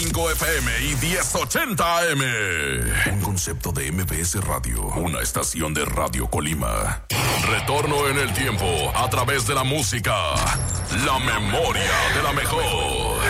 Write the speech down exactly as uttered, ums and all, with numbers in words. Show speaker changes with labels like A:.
A: cinco F M y diez ochenta A M. Un concepto de M B S Radio, una estación de Radio Colima. Retorno en el tiempo a través de la música. La memoria de la mejor.